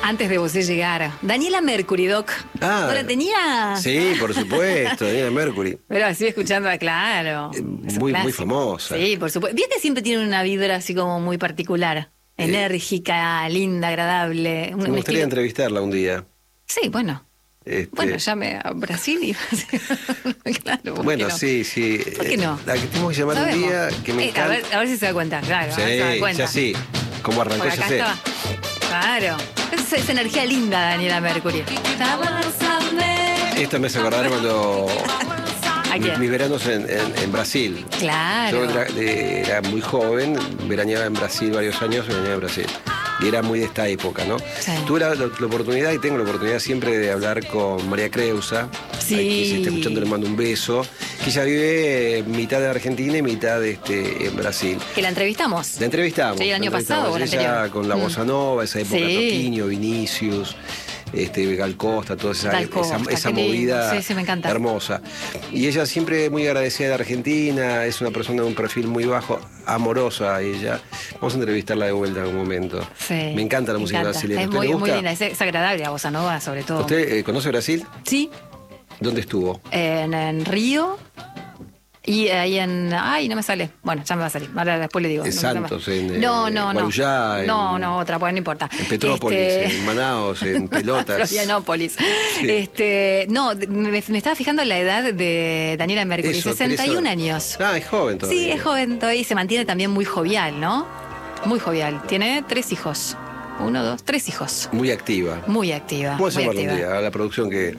Antes de vos llegar. Daniela Mercury, Doc. Ah, ¿No la tenía? Sí, por supuesto, Daniela Mercury. Pero sigo escuchando, claro. Es un Muy clásico. famosa. Sí, por supuesto. Viste que siempre tiene una vibra así como muy particular. Enérgica, linda, agradable. Me gustaría entrevistarla un día. Sí, bueno. Bueno, llame a Brasil y... claro, ¿por bueno, qué no? sí. ¿Por qué no? La que tenemos que llamar un día que me encanta. A ver si se da cuenta, claro. Sí, a ver si se da cuenta. ya sí. Como arrancó, Por ya acá sé. estaba. Claro. Esa energía linda, Daniela Mercury. Esto me hace acordar cuando... ¿A quién? Mis veranos en Brasil. Claro. Yo era muy joven, veraneaba en Brasil varios años, veraneaba en Brasil. Y era muy de esta época, ¿no? Sí. Tuve la oportunidad y tengo la oportunidad siempre de hablar con María Creusa. Sí. Aquí, si está escuchando, le mando un beso. Que ella vive mitad de Argentina y mitad en Brasil. Que la entrevistamos. La entrevistamos. Sí, el año pasado o el Ella anterior. con la bossa nova, esa época, Sí. Toquinho, Vinicius, Gal Costa, toda Gal Costa, esa qué lindo. movida Sí, me encanta. hermosa. Y ella siempre muy agradecida de Argentina, es una persona de un perfil muy bajo, amorosa ella. Vamos a entrevistarla de vuelta en algún momento. Sí. Me encanta la música brasileña. Es ¿Usted le muy gusta? linda, es agradable, la bossa nova sobre todo. ¿Usted conoce Brasil? Sí, ¿Dónde estuvo? en Río y ahí Ay, no me sale. Bueno, ya me va a salir. Ahora después le digo. En Santos, en No. Guarujá, No, otra, pues no importa. En Petrópolis, en Manaos, en Pelotas. Florianópolis. Sí. No, me estaba fijando en la edad de Daniela Mercury, Eso, 61 por eso. años. Ah, es joven todavía. Sí, es joven todavía y se mantiene también muy jovial, ¿no? Muy jovial. Tiene 3 hijos. 1, 2, 3 hijos. Muy activa. Muy activa. Vamos a muy llamarla un activa. día a la producción que